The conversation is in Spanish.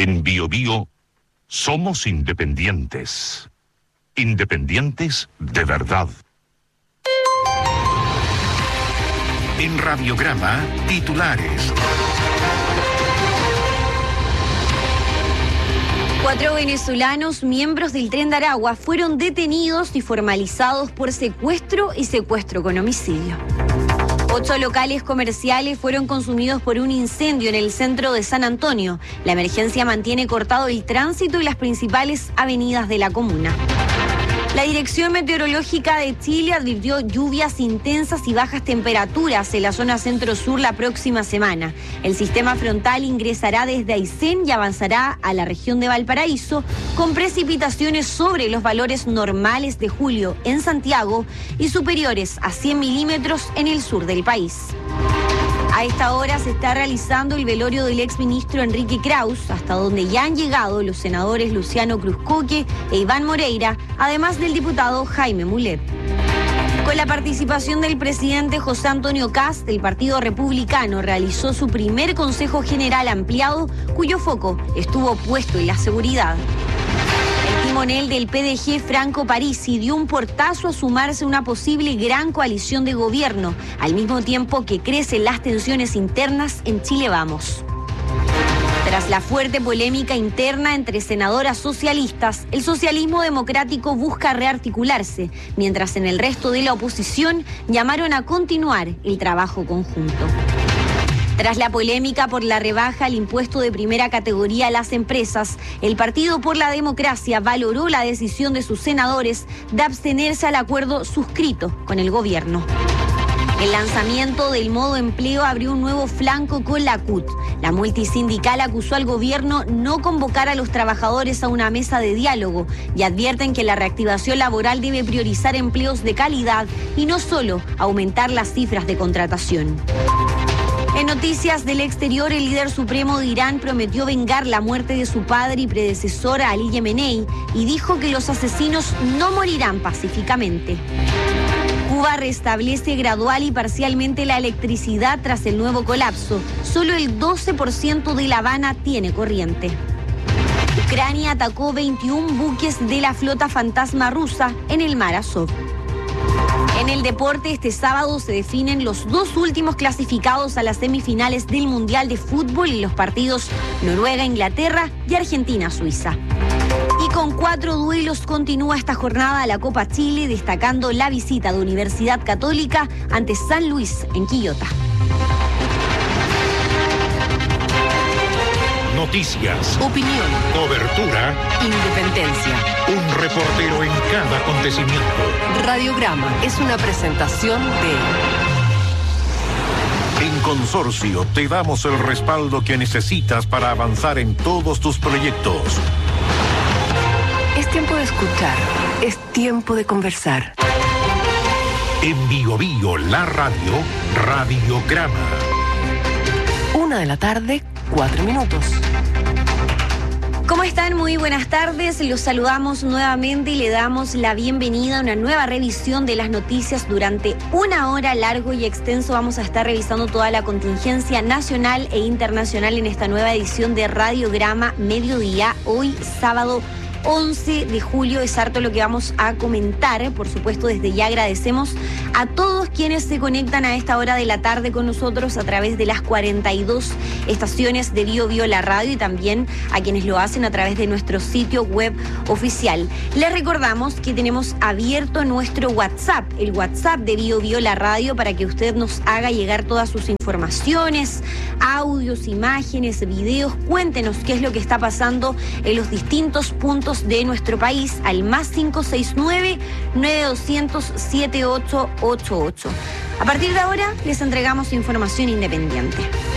En BioBio somos independientes. Independientes de verdad. En Radiograma, titulares. 4 venezolanos, miembros del Tren de Aragua, fueron detenidos y formalizados por secuestro y secuestro con homicidio. 8 locales comerciales fueron consumidos por un incendio en el centro de San Antonio. La emergencia mantiene cortado el tránsito y las principales avenidas de la comuna. La Dirección Meteorológica de Chile advirtió lluvias intensas y bajas temperaturas en la zona centro-sur la próxima semana. El sistema frontal ingresará desde Aysén y avanzará a la región de Valparaíso con precipitaciones sobre los valores normales de julio en Santiago y superiores a 100 milímetros en el sur del país. A esta hora se está realizando el velorio del exministro Enrique Kraus, hasta donde ya han llegado los senadores Luciano Cruzcoque e Iván Moreira, además del diputado Jaime Mulet. Con la participación del presidente José Antonio Kast, el Partido Republicano realizó su primer Consejo General ampliado, cuyo foco estuvo puesto en la seguridad. El timonel del PDG, Franco Parisi, dio un portazo a sumarse a una posible gran coalición de gobierno, al mismo tiempo que crecen las tensiones internas en Chile Vamos. Tras la fuerte polémica interna entre senadoras socialistas, el socialismo democrático busca rearticularse, mientras en el resto de la oposición llamaron a continuar el trabajo conjunto. Tras la polémica por la rebaja al impuesto de primera categoría a las empresas, el Partido por la Democracia valoró la decisión de sus senadores de abstenerse al acuerdo suscrito con el gobierno. El lanzamiento del modo empleo abrió un nuevo flanco con la CUT. La multisindical acusó al gobierno no convocar a los trabajadores a una mesa de diálogo y advierten que la reactivación laboral debe priorizar empleos de calidad y no solo aumentar las cifras de contratación. En noticias del exterior, el líder supremo de Irán prometió vengar la muerte de su padre y predecesor Ali Khamenei y dijo que los asesinos no morirán pacíficamente. Cuba restablece gradual y parcialmente la electricidad tras el nuevo colapso. Solo el 12% de La Habana tiene corriente. Ucrania atacó 21 buques de la flota fantasma rusa en el mar Azov. En el deporte, este sábado se definen los 2 últimos clasificados a las semifinales del Mundial de Fútbol y los partidos Noruega-Inglaterra y Argentina-Suiza. Y con 4 duelos continúa esta jornada la Copa Chile, destacando la visita de Universidad Católica ante San Luis en Quillota. Noticias, opinión, cobertura, independencia. un reportero en cada acontecimiento. Radiograma es una presentación de... En Consorcio te damos el respaldo que necesitas para avanzar en todos tus proyectos. Es tiempo de escuchar, es tiempo de conversar. En BioBio, la radio, Radiograma. 1 p.m, 4 minutos. ¿Cómo están? Muy buenas tardes. Los saludamos nuevamente y le damos la bienvenida a una nueva revisión de las noticias. Durante 1 hora largo y extenso vamos a estar revisando toda la contingencia nacional e internacional en esta nueva edición de Radiograma Mediodía. Hoy, sábado 11 de julio, es harto lo que vamos a comentar. Por supuesto, desde ya agradecemos a todos quienes se conectan a esta hora de la tarde con nosotros a través de las 42 estaciones de BioBio la radio y también a quienes lo hacen a través de nuestro sitio web oficial. Les recordamos que tenemos abierto nuestro WhatsApp, el WhatsApp de BioBio la radio, para que usted nos haga llegar todas sus informaciones, audios, imágenes, videos. Cuéntenos qué es lo que está pasando en los distintos puntos de nuestro país al más 569-9200-7888. A partir de ahora les entregamos información independiente.